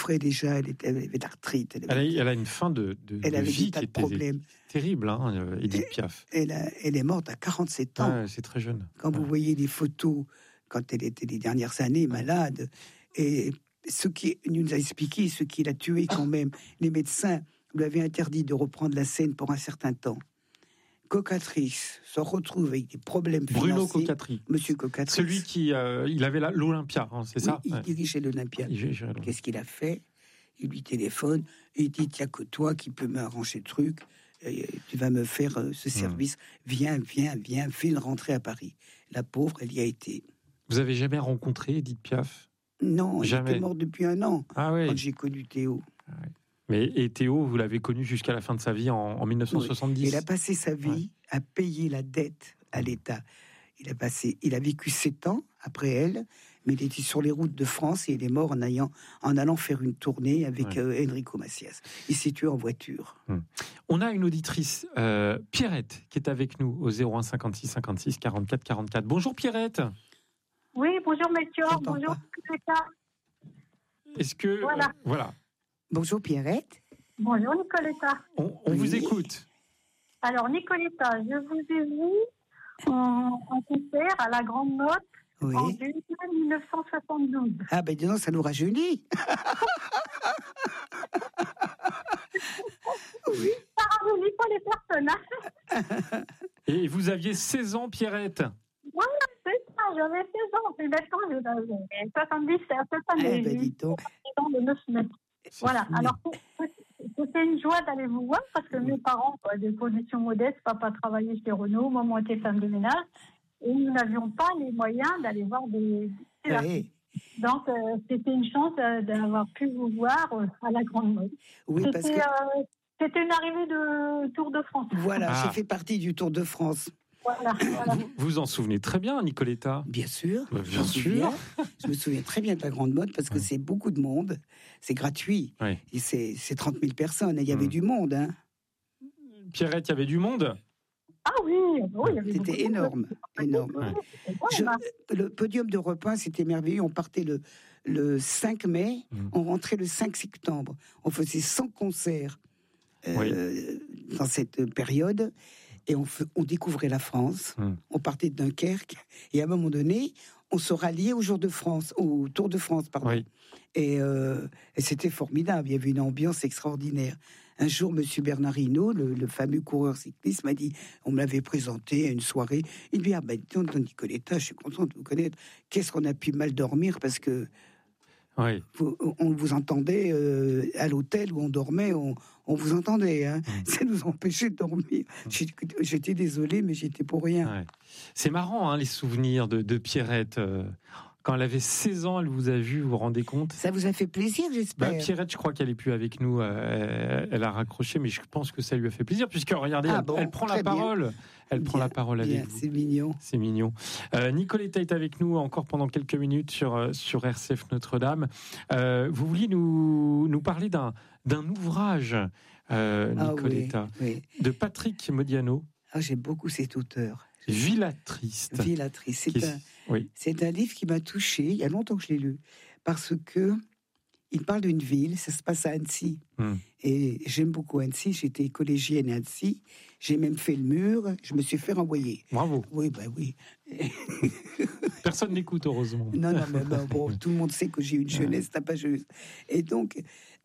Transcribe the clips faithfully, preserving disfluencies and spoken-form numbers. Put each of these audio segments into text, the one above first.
souffrait déjà, elle, était, elle avait de l'arthrite. Elle, avait, elle, a, elle a une fin de, de, elle de avait vie des tas qui de était problèmes. Terrible, hein, Édith Piaf. Elle, a, elle est morte à quarante-sept ans. Ouais, c'est très jeune. Quand ouais. vous voyez les photos, quand elle était les dernières années malade, et ce qui nous a expliqué, ce qui l'a tué quand même, les médecins lui avaient interdit de reprendre la scène pour un certain temps. Cocatrice se retrouve avec des problèmes financiers. Bruno Cocatry. Monsieur Cocatrice. Celui qui, euh, il avait la, l'Olympia, hein, c'est oui, ça il ouais. dirigeait l'Olympia. Il dirigeait l'Olympia. Qu'est-ce qu'il a fait? Il lui téléphone et il dit, il n'y a que toi qui peux m'arranger le truc. Et tu vas me faire euh, ce service. Mmh. Viens, viens, viens, fais une rentrée à Paris. La pauvre, elle y a été. Vous avez jamais rencontré Édith Piaf? Non, jamais. Elle était morte depuis un an, ah, oui. quand j'ai connu Théo. Ah, oui. Mais et Théo, vous l'avez connu jusqu'à la fin de sa vie en, en dix-neuf cent soixante-dix. Oui. Il a passé sa vie ouais. à payer la dette à l'État. Il a passé, il a vécu sept ans après elle, mais il était sur les routes de France et il est mort en allant, en allant faire une tournée avec ouais. euh, Enrico Macias. Il s'est tué en voiture. Hum. On a une auditrice, euh, Pierrette, qui est avec nous au zéro un cinquante-six cinquante-six quarante-quatre quarante-quatre. Bonjour Pierrette. Oui, bonjour Melchior, bonjour Nicoletta. Est-ce que... Voilà. Euh, voilà. Bonjour Pierrette. Bonjour Nicoletta. On, on oui. vous écoute. Alors Nicoletta, je vous ai vu en, en concert à la Grande Motte oui. en dix-neuf cent soixante-douze. Ah ben dis donc, ça nous rajeunit. Oui. Ça rajeunit pas les personnages. Et vous aviez seize ans, Pierrette. Oui, c'est ça, j'avais seize ans. Et maintenant, j'ai soixante-dix, c'est à peu près. Eh ben dis donc. De neuf mètres. Voilà, fou. Alors c'était une joie d'aller vous voir parce que mes parents, quoi, des conditions modestes, papa travaillait chez Renault, maman était femme de ménage, et nous n'avions pas les moyens d'aller voir des, des oui. Donc euh, c'était une chance euh, d'avoir pu vous voir euh, à la Grande Motte. Oui, c'était, parce que... euh, c'était une arrivée de Tour de France. Voilà, ah. j'ai fait partie du Tour de France. Voilà, voilà. Vous vous en souvenez très bien, Nicoletta? Bien sûr. Bah, bien sûr. Je me souviens très bien de la Grande Motte parce que ouais. c'est beaucoup de monde. C'est gratuit. Ouais. Et c'est, c'est trente mille personnes. Il y avait mmh. du monde. Hein. Pierrette, il y avait du monde? Ah oui, oui il y avait c'était énorme. énorme. Ouais. Je, le podium de repas, c'était merveilleux. On partait le, le cinq mai, mmh. on rentrait le cinq septembre. On faisait cent concerts euh, oui. dans cette période. Et on, f- on découvrait la France, mmh. on partait de Dunkerque, et à un moment donné, on se ralliait au Jour de France, au Tour de France, pardon. Oui. Et, euh, et c'était formidable, il y avait une ambiance extraordinaire. Un jour, Monsieur Bernard Hinault, le, le fameux coureur cycliste, m'a dit, on me l'avait présenté à une soirée, il me dit, ah ben, tonton Nicoletta, je suis content de vous connaître, qu'est-ce qu'on a pu mal dormir, parce que oui. Vous, on vous entendait euh, à l'hôtel où on dormait, on, on vous entendait. Hein. Mmh. Ça nous empêchait de dormir. Mmh. J'étais désolé, mais j'étais pour rien. Ouais. C'est marrant, hein, les souvenirs de, de Pierrette. Euh, quand elle avait seize ans, elle vous a vu, vous vous rendez compte? Ça vous a fait plaisir, j'espère. Bah, Pierrette, je crois qu'elle est plus avec nous. Euh, elle, elle a raccroché, mais je pense que ça lui a fait plaisir, puisque regardez, ah elle, bon, elle prend la parole. Bien. Elle bien, prend la parole bien, avec vous. C'est mignon. C'est mignon. Euh, Nicoletta est avec nous encore pendant quelques minutes sur, sur R C F Notre-Dame. Euh, vous vouliez nous, nous parler d'un, d'un ouvrage, euh, Nicoletta, ah, oui, oui. de Patrick Modiano. Ah, j'aime beaucoup cet auteur. Villatriste. Villatriste. C'est, un, oui. c'est un livre qui m'a touchée. Il y a longtemps que je l'ai lu. Parce que il parle d'une ville, ça se passe à Annecy. Hum. Et j'aime beaucoup Annecy, j'étais collégienne à Annecy. J'ai même fait le mur, je me suis fait renvoyer. Bravo. Oui, ben oui. Personne n'écoute, heureusement. Non, non, mais ben, bon, tout le monde sait que j'ai une jeunesse tapageuse. Et donc,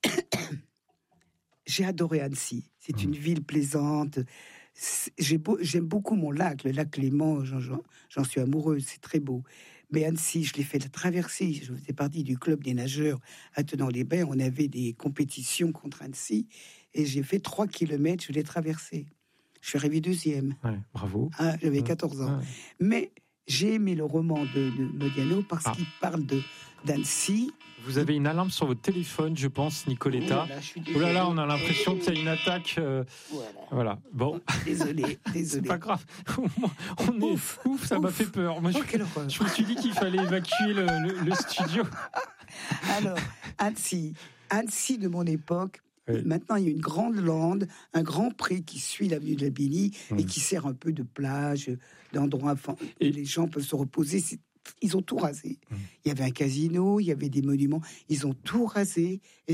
j'ai adoré Annecy. C'est hum. une ville plaisante. J'ai beau, j'aime beaucoup mon lac, le lac Léman, j'en, j'en, j'en suis amoureuse, c'est très beau. Mais Annecy, je l'ai fait la traversée, je faisais partie du club des nageurs à Tenon-les-Bains, on avait des compétitions contre Annecy, et j'ai fait trois kilomètres, je l'ai traversé. Je suis arrivé deuxième. Ouais, bravo. Ah, j'avais quatorze ans. Ouais. Mais j'ai aimé le roman de, de Modiano parce ah. qu'il parle de, d'Annecy. Vous avez une alarme sur votre téléphone, je pense, Nicoletta. Oh là là, on a l'impression qu'il y a une attaque. Euh... Voilà. voilà. Bon. Désolé, désolé. C'est pas grave. On est ouf, ouf ça ouf. m'a fait peur. Moi, oh, je, je me suis dit qu'il fallait évacuer le, le, le studio. Alors, Annecy, Annecy de mon époque. Oui. Maintenant, il y a une grande lande, un grand pré qui suit l'avenue de la Billy mmh. et qui sert un peu de plage, d'endroit où et les gens peuvent se reposer. C'est Ils ont tout rasé. Mmh. Il y avait un casino, il y avait des monuments. Ils ont tout rasé. Et